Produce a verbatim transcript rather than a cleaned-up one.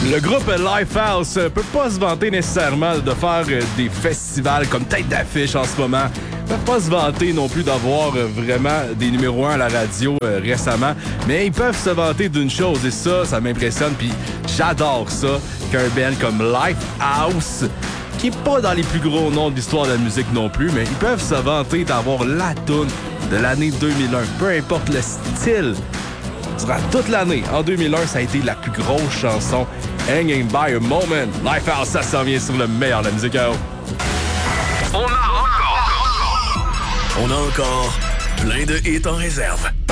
Le groupe Lifehouse peut pas se vanter nécessairement de faire des festivals comme tête d'affiche en ce moment. Ils peuvent pas se vanter non plus d'avoir vraiment des numéros un à la radio euh, récemment. Mais ils peuvent se vanter d'une chose et ça, ça m'impressionne. Puis j'adore ça qu'un band comme Lifehouse, qui est pas dans les plus gros noms de l'histoire de la musique non plus, mais ils peuvent se vanter d'avoir la toune de l'année deux mille un. Peu importe le style. Durant toute l'année, en deux mille un, ça a été la plus grosse chanson. Hanging by a Moment. Lifehouse, ça s'en vient sur le meilleur de la musique. On a encore... On a encore plein de hits en réserve.